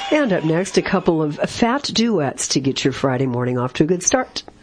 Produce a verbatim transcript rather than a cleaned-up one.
And up next, a couple of fat duets to get your Friday morning off to a good start.